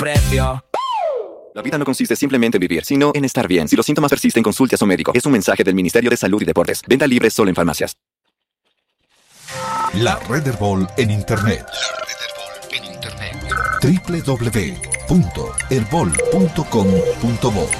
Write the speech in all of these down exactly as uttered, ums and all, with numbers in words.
precio. La vida no consiste simplemente en vivir, sino en estar bien. Si los síntomas persisten, consulte a su médico. Es un mensaje del Ministerio de Salud y Deportes. Venta libre solo en farmacias. La Red Herbol en Internet. La Red Herbol en Internet. doble u doble u doble u punto herbol punto com punto bo.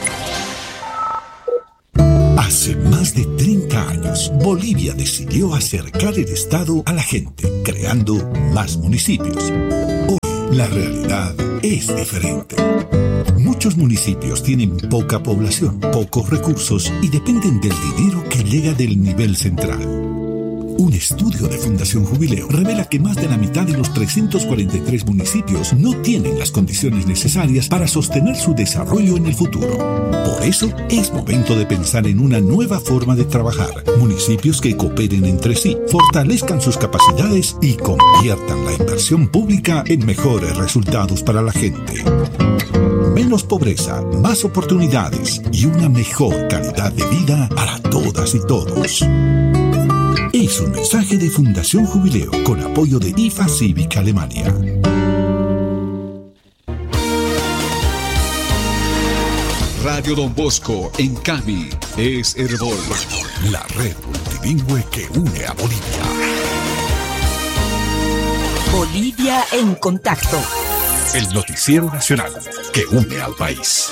Hace más de treinta años, Bolivia decidió acercar el Estado a la gente, creando más municipios. Hoy, la realidad es diferente. Muchos municipios tienen poca población, pocos recursos y dependen del dinero que llega del nivel central. Un estudio de Fundación Jubileo revela que más de la mitad de los trescientos cuarenta y tres municipios no tienen las condiciones necesarias para sostener su desarrollo en el futuro. Por eso, es momento de pensar en una nueva forma de trabajar. Municipios que cooperen entre sí, fortalezcan sus capacidades y conviertan la inversión pública en mejores resultados para la gente. Menos pobreza, más oportunidades y una mejor calidad de vida para todas y todos. Es un mensaje de Fundación Jubileo con apoyo de I F A Cívica Alemania. Radio Don Bosco en Cami es Herbol, la red multilingüe que une a Bolivia. Bolivia en contacto. El noticiero nacional que une al país.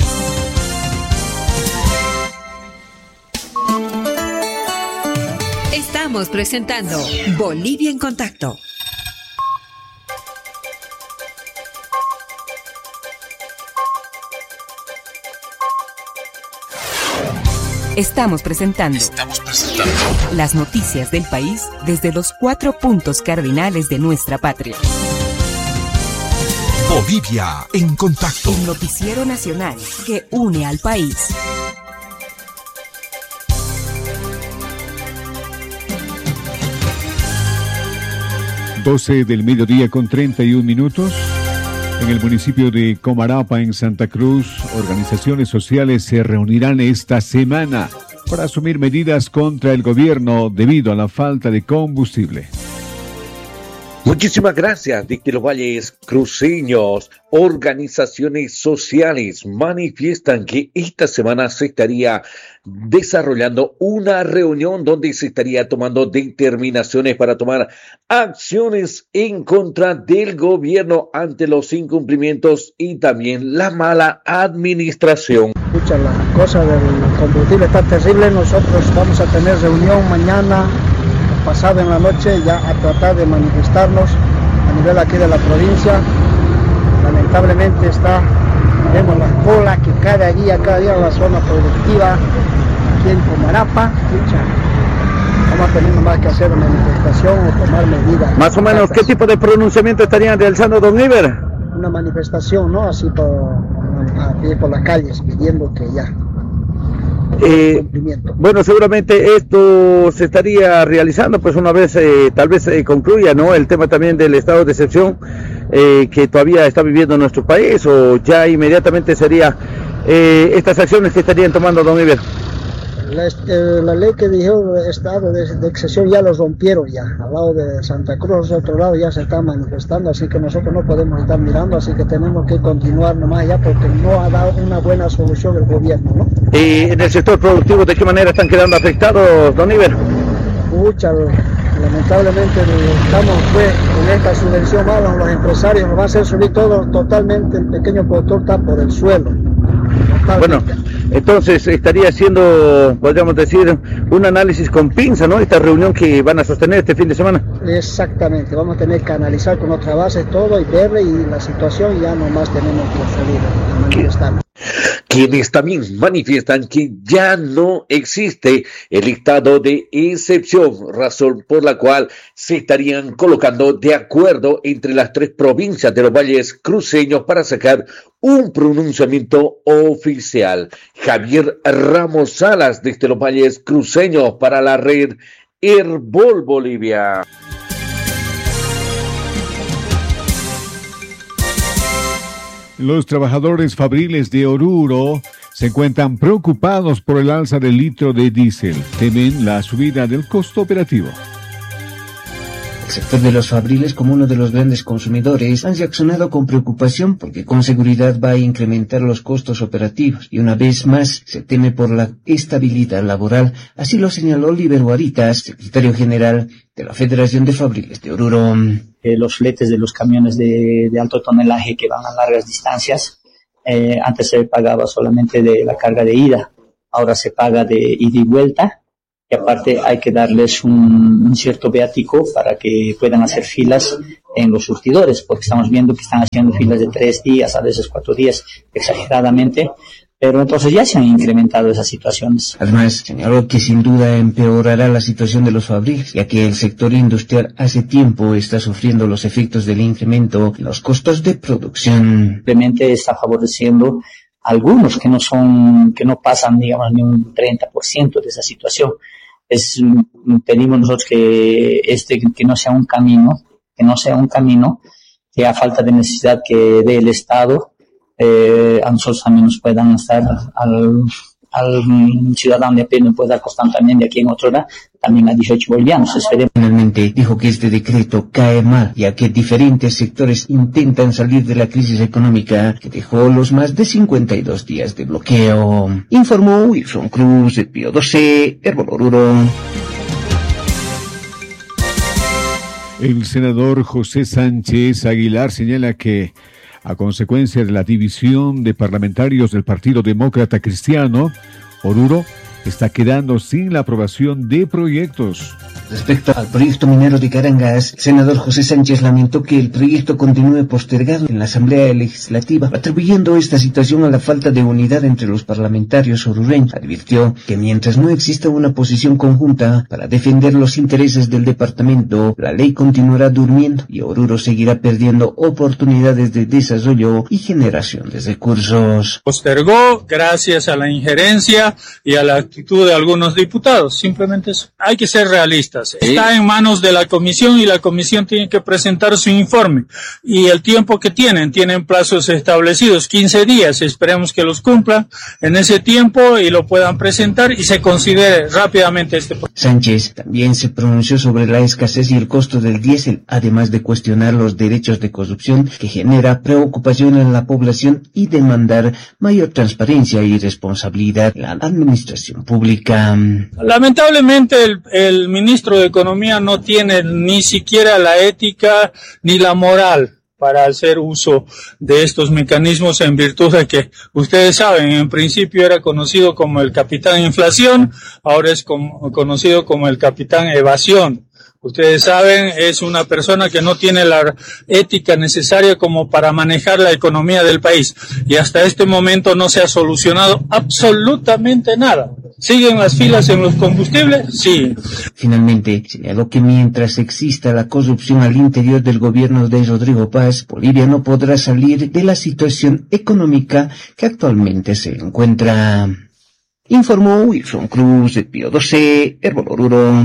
Estamos presentando Bolivia en contacto. Estamos presentando, Estamos presentando las noticias del país desde los cuatro puntos cardinales de nuestra patria. Bolivia en contacto. El noticiero nacional que une al país. doce del mediodía con treinta y un minutos. En el municipio de Comarapa, en Santa Cruz, organizaciones sociales se reunirán esta semana para asumir medidas contra el gobierno debido a la falta de combustible. Muchísimas gracias. Desde los valles cruceños, organizaciones sociales manifiestan que esta semana se estaría desarrollando una reunión donde se estaría tomando determinaciones para tomar acciones en contra del gobierno ante los incumplimientos y también la mala administración. Escucha, la cosa del combustible está terrible. Nosotros vamos a tener reunión mañana, pasado en la noche, ya a tratar de manifestarnos a nivel aquí de la provincia. Lamentablemente está, vemos la cola que cada día, cada día la zona productiva aquí en Comarapa. Escucha, vamos a tener más que hacer una manifestación o tomar medidas. Más o menos, ¿qué tipo de pronunciamiento estarían realizando, don Iber? Una manifestación, ¿no? Así por, aquí por las calles, pidiendo que ya... Eh, bueno, seguramente esto se estaría realizando pues una vez eh, tal vez eh, concluya, ¿no?, el tema también del estado de excepción eh, que todavía está viviendo nuestro país, o ya inmediatamente sería eh, estas acciones que estarían tomando, don Iber. La, eh, la ley que dijo el estado de, de excepción ya lo rompieron ya, al lado de Santa Cruz, otro lado ya se está manifestando, así que nosotros no podemos estar mirando, así que tenemos que continuar nomás ya porque no ha dado una buena solución el gobierno, ¿no? ¿Y en el sector productivo de qué manera están quedando afectados, don Iber? Mucha, lamentablemente estamos pues con esta subvención mala, los empresarios nos va a hacer subir todo totalmente, el pequeño productor está por el suelo. Bueno, entonces estaría haciendo, podríamos decir, un análisis con pinza, ¿no?, esta reunión que van a sostener este fin de semana. Exactamente, vamos a tener que analizar con otra base todo y ver y la situación, ya nomás tenemos que salir a manifestarnos. Quienes también manifiestan que ya no existe el estado de excepción, razón por la cual se estarían colocando de acuerdo entre las tres provincias de los valles cruceños para sacar un pronunciamiento oficial. Javier Ramos Salas, desde los valles cruceños, para la red Herbol Bolivia. Los trabajadores fabriles de Oruro se encuentran preocupados por el alza del litro de diésel. Temen la subida del costo operativo. El sector de los fabriles, como uno de los grandes consumidores, han reaccionado con preocupación porque con seguridad va a incrementar los costos operativos y una vez más se teme por la estabilidad laboral. Así lo señaló Oliver Guaritas, secretario general de la Federación de Fabriles de Oruro. Eh, los fletes de los camiones de, de alto tonelaje que van a largas distancias, eh, antes se pagaba solamente de la carga de ida, ahora se paga de ida y vuelta, y aparte hay que darles un, un cierto viático para que puedan hacer filas en los surtidores, porque estamos viendo que están haciendo filas de tres días, a veces cuatro días, exageradamente, pero entonces ya se han incrementado esas situaciones. Además, señaló que sin duda empeorará la situación de los fabriles, ya que el sector industrial hace tiempo está sufriendo los efectos del incremento en los costos de producción. Simplemente está favoreciendo a algunos que no son, que no pasan, digamos, ni un treinta por ciento de esa situación. Es, pedimos nosotros que este, que no sea un camino, que no sea un camino, que a falta de necesidad que dé el Estado, Eh, a nosotros también nos puedan estar al, al ciudadano de a pie, nos puede dar costando también de aquí en otra hora, también a dieciocho bolivianos. Esperemos. Finalmente dijo que este decreto cae mal, ya que diferentes sectores intentan salir de la crisis económica que dejó los más de cincuenta y dos días de bloqueo. Informó Wilson Cruz de Pío doce, Herbol Oruro. El senador José Sánchez Aguilar señala que a consecuencia de la división de parlamentarios del Partido Demócrata Cristiano, Oruro está quedando sin la aprobación de proyectos. Respecto al proyecto minero de Carangas, el senador José Sánchez lamentó que el proyecto continúe postergado en la Asamblea Legislativa, atribuyendo esta situación a la falta de unidad entre los parlamentarios orureños. Advirtió que mientras no exista una posición conjunta para defender los intereses del departamento, la ley continuará durmiendo y Oruro seguirá perdiendo oportunidades de desarrollo y generación de recursos. Postergó gracias a la injerencia y a la actitud de algunos diputados, simplemente eso. Hay que ser realistas. Está en manos de la comisión y la comisión tiene que presentar su informe. Y el tiempo que tienen, tienen plazos establecidos, quince días. Esperemos que los cumplan en ese tiempo y lo puedan presentar y se considere rápidamente este proyecto. Sánchez también se pronunció sobre la escasez y el costo del diésel, además de cuestionar los derechos de corrupción que genera preocupación en la población y demandar mayor transparencia y responsabilidad en la administración pública. Lamentablemente el, el ministro de Economía no tiene ni siquiera la ética ni la moral para hacer uso de estos mecanismos, en virtud de que ustedes saben, en principio era conocido como el capitán inflación, ahora es como, conocido como el capitán evasión. Ustedes saben, es una persona que no tiene la ética necesaria como para manejar la economía del país. Y hasta este momento no se ha solucionado absolutamente nada. ¿Siguen las filas en los combustibles? Sí. Finalmente, señaló que mientras exista la corrupción al interior del gobierno de Rodrigo Paz, Bolivia no podrá salir de la situación económica que actualmente se encuentra. Informó Wilson Cruz de Pío doce, Herbol Oruro.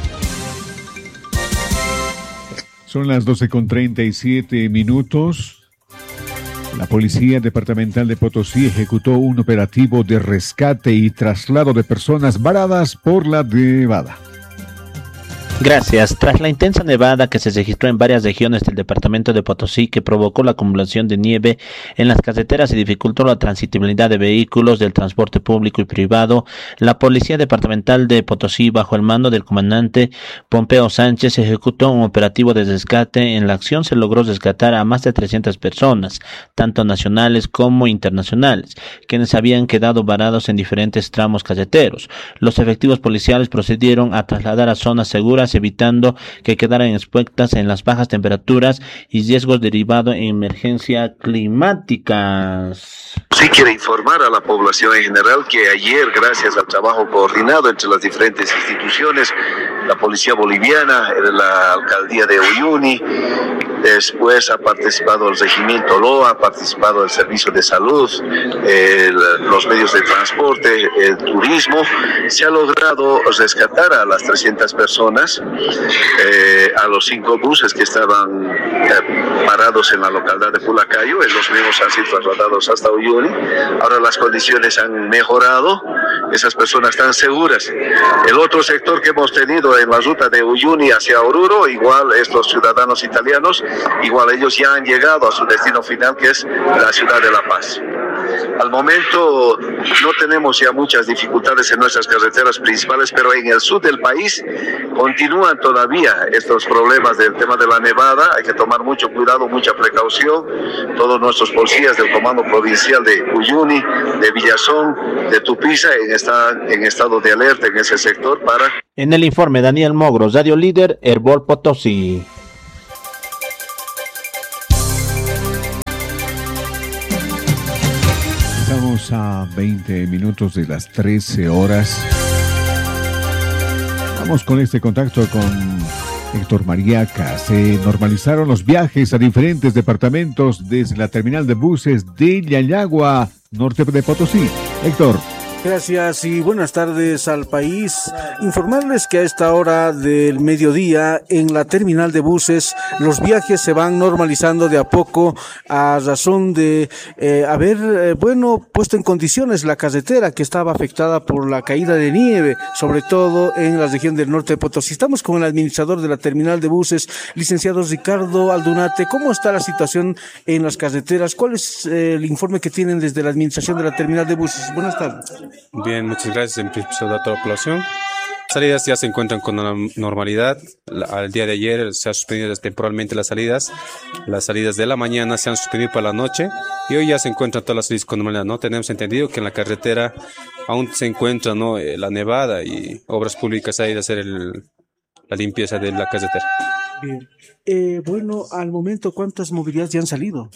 Son las doce con treinta y siete minutos. La Policía Departamental de Potosí ejecutó un operativo de rescate y traslado de personas varadas por la nevada. Gracias. Tras la intensa nevada que se registró en varias regiones del departamento de Potosí, que provocó la acumulación de nieve en las carreteras y dificultó la transitabilidad de vehículos del transporte público y privado, la Policía Departamental de Potosí, bajo el mando del comandante Pompeo Sánchez, ejecutó un operativo de rescate. En la acción se logró rescatar a más de trescientas personas, tanto nacionales como internacionales, quienes habían quedado varados en diferentes tramos carreteros. Los efectivos policiales procedieron a trasladar a zonas seguras, evitando que quedaran expuestas en las bajas temperaturas y riesgos derivados en emergencias climáticas. Sí, quiero informar a la población en general que ayer, gracias al trabajo coordinado entre las diferentes instituciones, la Policía Boliviana, la Alcaldía de Uyuni, después ha participado el Regimiento L O A, ha participado el Servicio de Salud, el, los medios de transporte, el turismo, se ha logrado rescatar a las trescientas personas, eh, a los cinco buses que estaban eh, parados en la localidad de Pulacayo. Los mismos han sido trasladados hasta Uyuni. Ahora las condiciones han mejorado, esas personas están seguras. El otro sector que hemos tenido ejemplo, en la ruta de Uyuni hacia Oruro, igual estos ciudadanos italianos, igual ellos ya han llegado a su destino final, que es la ciudad de La Paz. Al momento no tenemos ya muchas dificultades en nuestras carreteras principales, pero en el sur del país continúan todavía estos problemas del tema de la nevada. Hay que tomar mucho cuidado, mucha precaución. Todos nuestros policías del Comando Provincial de Uyuni, de Villazón, de Tupiza, en están en estado de alerta en ese sector para... En el informe, Daniel Mogros, Radio Líder, Herbol Potosí. Estamos a veinte minutos de las trece horas. Vamos con este contacto con Héctor Mariaca. Se normalizaron los viajes a diferentes departamentos desde la terminal de buses de Yayagua, norte de Potosí. Héctor. Gracias y buenas tardes al país. Informarles que a esta hora del mediodía en la terminal de buses los viajes se van normalizando de a poco a razón de eh, haber, eh, bueno, puesto en condiciones la carretera que estaba afectada por la caída de nieve, sobre todo en la región del norte de Potosí. Estamos con el administrador de la terminal de buses, licenciado Ricardo Aldunate. ¿Cómo está la situación en las carreteras? ¿Cuál es eh, el informe que tienen desde la administración de la terminal de buses? Buenas tardes. Bien, muchas gracias en principio a toda la población. Salidas ya se encuentran con la normalidad. Al día de ayer se han suspendido temporalmente las salidas. Las salidas de la mañana se han suspendido para la noche y hoy ya se encuentran todas las salidas con normalidad, ¿no? Tenemos entendido que en la carretera aún se encuentra, ¿no?, eh, la nevada y obras públicas hay de hacer el, la limpieza de la carretera. Bien. Eh, bueno, al momento, ¿cuántas movilidades ya han salido?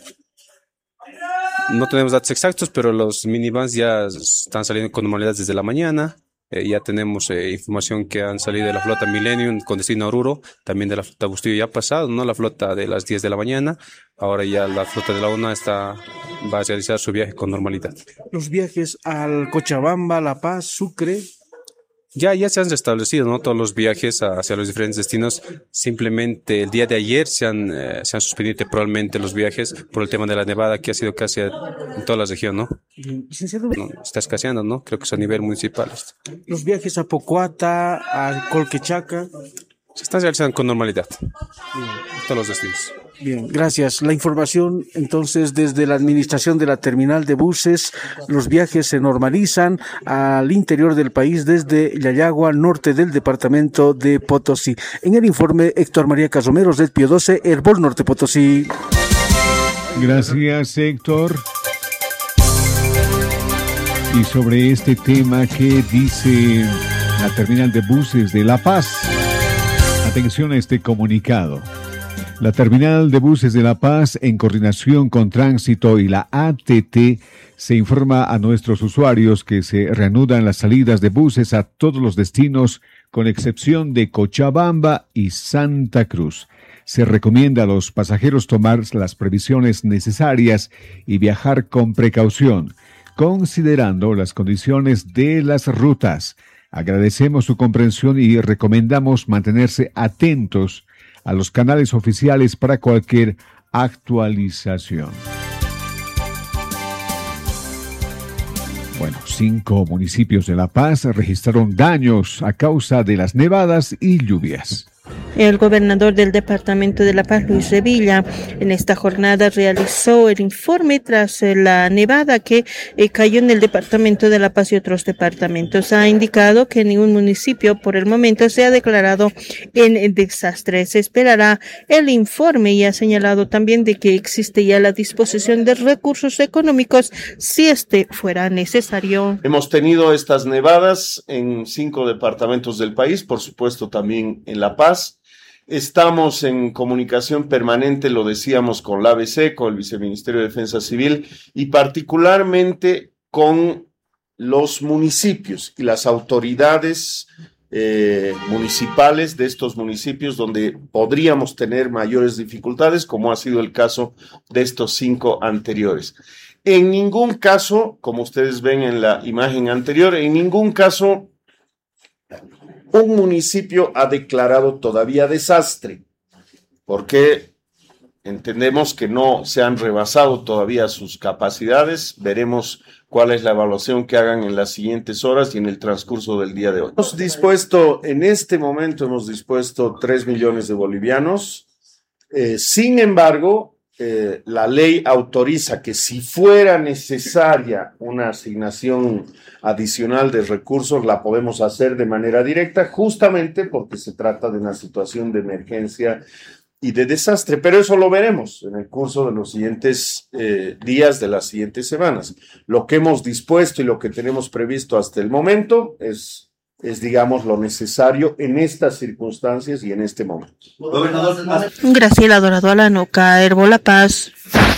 No tenemos datos exactos, pero los minivans ya están saliendo con normalidad desde la mañana. Eh, ya tenemos eh, información que han salido de la flota Millennium con destino a Oruro, también de la flota Bustillo ya ha pasado, ¿no? La flota de las diez de la mañana. Ahora ya la flota de la una está, va a realizar su viaje con normalidad. Los viajes al Cochabamba, La Paz, Sucre... Ya, ya se han restablecido, ¿no?, todos los viajes hacia los diferentes destinos. Simplemente el día de ayer se han, eh, se han suspendido temporalmente los viajes por el tema de la nevada que ha sido casi en toda la región, ¿no? Bien, licenciado. No, está escaseando, ¿no? Creo que es a nivel municipal. Los viajes a Pocuata, a Colquechaca... Se están realizando con normalidad. Bien. Todos los destinos. Bien, gracias. La información entonces desde la administración de la terminal de buses, los viajes se normalizan al interior del país desde Yayagua, norte del departamento de Potosí. En el informe, Héctor María Casomeros, Red Pío doce, Herbol Norte Potosí. Gracias, Héctor. Y sobre este tema, ¿qué dice la terminal de buses de La Paz? Atención a este comunicado. La terminal de buses de La Paz, en coordinación con Tránsito y la A T T, se informa a nuestros usuarios que se reanudan las salidas de buses a todos los destinos, con excepción de Cochabamba y Santa Cruz. Se recomienda a los pasajeros tomar las previsiones necesarias y viajar con precaución, considerando las condiciones de las rutas. Agradecemos su comprensión y recomendamos mantenerse atentos a los canales oficiales para cualquier actualización. Bueno, cinco municipios de La Paz registraron daños a causa de las nevadas y lluvias. El gobernador del departamento de La Paz, Luis Revilla, en esta jornada realizó el informe tras la nevada que eh, cayó en el departamento de La Paz y otros departamentos. Ha indicado que ningún municipio por el momento se ha declarado en desastre. Se esperará el informe y ha señalado también de que existe ya la disposición de recursos económicos si este fuera necesario. Hemos tenido estas nevadas en cinco departamentos del país, por supuesto también en La Paz. Estamos en comunicación permanente, lo decíamos, con la A B C, con el Viceministerio de Defensa Civil y particularmente con los municipios y las autoridades eh, municipales de estos municipios donde podríamos tener mayores dificultades, como ha sido el caso de estos cinco anteriores. En ningún caso, como ustedes ven en la imagen anterior, en ningún caso un municipio ha declarado todavía desastre, porque Entendemos que no se han rebasado todavía sus capacidades. Veremos cuál es la evaluación que hagan en las siguientes horas y en el transcurso del día de hoy. Hemos dispuesto, en este momento hemos dispuesto tres millones de bolivianos. Eh, sin embargo, eh, la ley autoriza que si fuera necesaria una asignación adicional de recursos, la podemos hacer de manera directa, justamente porque se trata de una situación de emergencia y de desastre, pero eso lo veremos en el curso de los siguientes eh, días, de las siguientes semanas. Lo que hemos dispuesto y lo que tenemos previsto hasta el momento es, es digamos, lo necesario en estas circunstancias y en este momento. Graciela Dorado Alanoca, Herbo La Paz.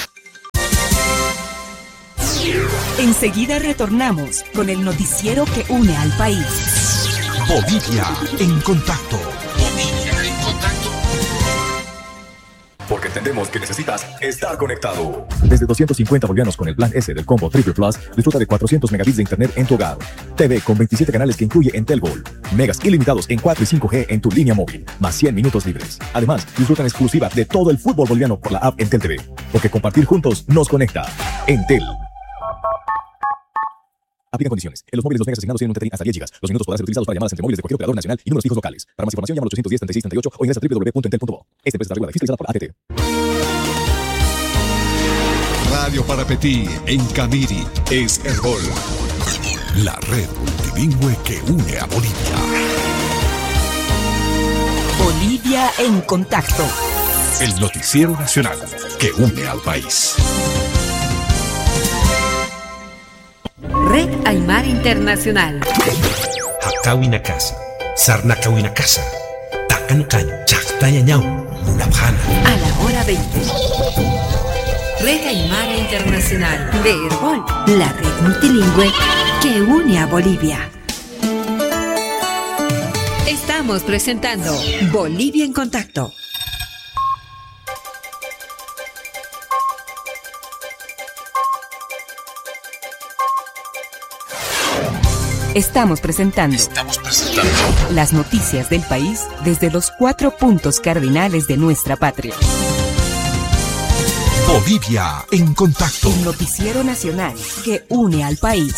Enseguida retornamos con el noticiero que une al país. Bolivia en contacto. Bolivia en contacto. Porque entendemos que necesitas estar conectado. Desde doscientos cincuenta bolivianos con el plan S del combo Triple Plus, disfruta de cuatrocientos megabits de internet en tu hogar. T V con veintisiete canales que incluye Entelbol. Megas ilimitados en cuatro y cinco G en tu línea móvil, más cien minutos libres. Además, disfruta en exclusiva de todo el fútbol boliviano por la app Entel T V. Porque compartir juntos nos conecta. Entel. Aplica condiciones. En los móviles los megas asignados tienen un T T I hasta diez gigas. Los minutos podrán ser utilizados para llamadas entre móviles de cualquier operador nacional y números fijos locales. Para más información llama al ochocientos diez, treinta y seis, treinta y ocho o ingresa a doble u doble u doble u punto entel punto bo. Esta empresa está regulada y fiscalizada por A T T. Radio Parapetí en Camiri es Herbol. La red multilingüe que une a Bolivia. Bolivia en contacto. El noticiero nacional que une al país. Red Aymara Internacional. Hakawina casa, Sarnakawina casa, Takankan, Chaktayañau, Munabjana. A la hora veinte. Red Aymara Internacional de Herbol, la red multilingüe que une a Bolivia. Estamos presentando Bolivia en contacto. Estamos presentando, Estamos presentando las noticias del país desde los cuatro puntos cardinales de nuestra patria. Bolivia en contacto. El noticiero nacional que une al país.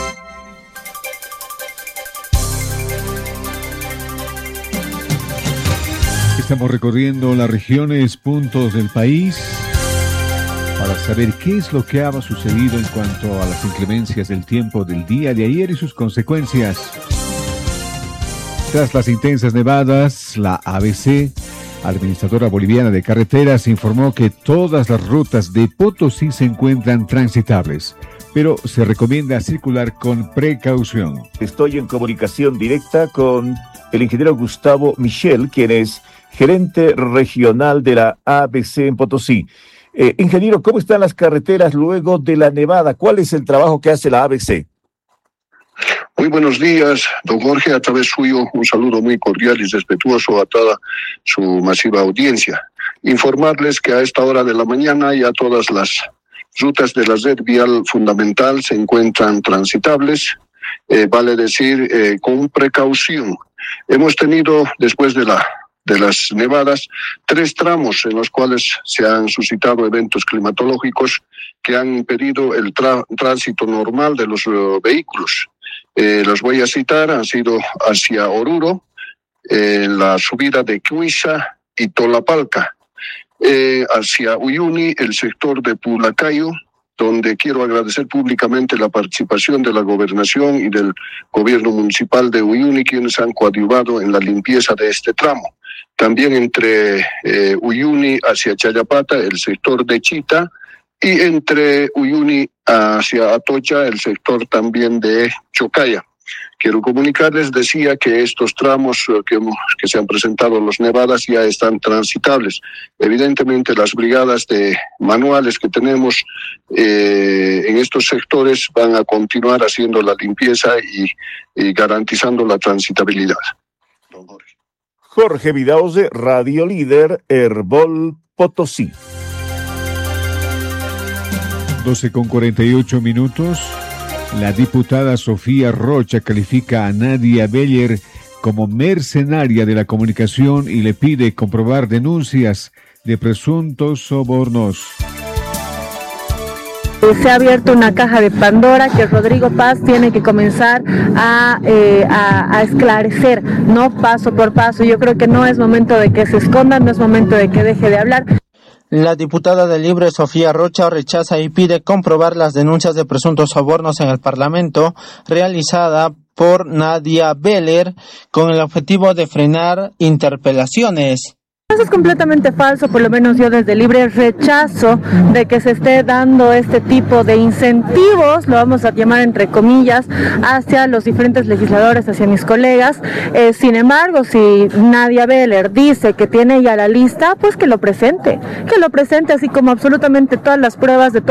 Estamos recorriendo las regiones, puntos del país, para saber qué es lo que ha sucedido en cuanto a las inclemencias del tiempo del día de ayer y sus consecuencias. Tras las intensas nevadas, la A B C, Administradora Boliviana de Carreteras, informó que todas las rutas de Potosí se encuentran transitables, pero se recomienda circular con precaución. Estoy en comunicación directa con el ingeniero Gustavo Michel, quien es gerente regional de la A B C en Potosí. Eh, ingeniero, ¿cómo están las carreteras luego de la nevada? ¿Cuál es el trabajo que hace la A B C? Muy buenos días, don Jorge, a través suyo un saludo muy cordial y respetuoso a toda su masiva audiencia. Informarles que a esta hora de la mañana ya todas las rutas de la red vial fundamental se encuentran transitables, eh, vale decir, eh, con precaución. Hemos tenido, después de la de las nevadas, tres tramos en los cuales se han suscitado eventos climatológicos que han impedido el tra- tránsito normal de los uh, vehículos. Eh, los voy a citar, han sido hacia Oruro, eh, la subida de Cuiza y Tolapalca, eh, hacia Uyuni, el sector de Pulacayo, donde quiero agradecer públicamente la participación de la gobernación y del gobierno municipal de Uyuni, quienes han coadyuvado en la limpieza de este tramo. También entre eh, Uyuni hacia Chayapata, el sector de Chita, y entre Uyuni hacia Atocha, el sector también de Chocaya. Quiero comunicarles, decía que estos tramos que, que se han presentado en las nevadas ya están transitables. Evidentemente las brigadas de manuales que tenemos eh, en estos sectores van a continuar haciendo la limpieza y, y garantizando la transitabilidad. Jorge Vidauze, Radio Líder, Herbol Potosí. doce con cuarenta y ocho minutos. La diputada Sofía Rocha califica a Nadia Beller como mercenaria de la comunicación y le pide comprobar denuncias de presuntos sobornos. Se ha abierto una caja de Pandora que Rodrigo Paz tiene que comenzar a, eh, a, a esclarecer, no paso por paso. Yo creo que no es momento de que se escondan, no es momento de que deje de hablar. La diputada de Libre, Sofía Rocha, rechaza y pide comprobar las denuncias de presuntos sobornos en el Parlamento realizada por Nadia Beller con el objetivo de frenar interpelaciones. Eso es completamente falso, por lo menos yo desde Libre rechazo de que se esté dando este tipo de incentivos, lo vamos a llamar entre comillas, hacia los diferentes legisladores, hacia mis colegas. Eh, sin embargo, si Nadia Beller dice que tiene ya la lista, pues que lo presente, que lo presente así como absolutamente todas las pruebas de todo.